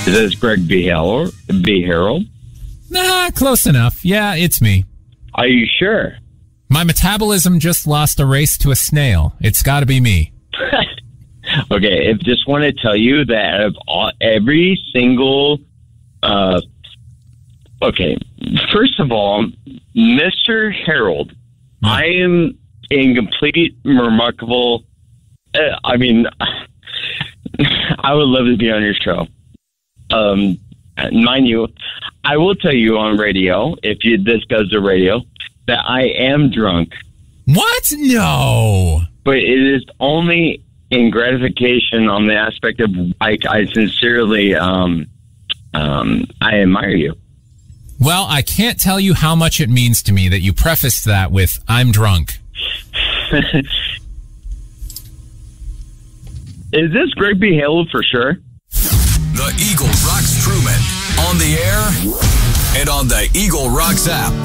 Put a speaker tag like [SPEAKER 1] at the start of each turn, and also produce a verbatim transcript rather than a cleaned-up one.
[SPEAKER 1] Is this Greg B. Harold? B. Harold?
[SPEAKER 2] Nah, close enough. Yeah, it's me.
[SPEAKER 1] Are you sure?
[SPEAKER 2] My metabolism just lost a race to a snail. It's got to be me.
[SPEAKER 1] Okay, I just want to tell you that of all, every single... Uh, okay, first of all, Mister Harold,
[SPEAKER 2] Hmm.
[SPEAKER 1] I am in complete remarkable... Uh, I mean, I would love to be on your show. Um, mind you, I will tell you on radio, if you, this goes to radio, that I am drunk.
[SPEAKER 2] What? No.
[SPEAKER 1] But it is only in gratification on the aspect of I, I sincerely, um, um, I admire you.
[SPEAKER 2] Well, I can't tell you how much it means to me that you prefaced that with, I'm drunk.
[SPEAKER 1] Is this Greg B. Harold for sure?
[SPEAKER 3] The Eagle Rocks Truman on the air and on the Eagle Rocks app.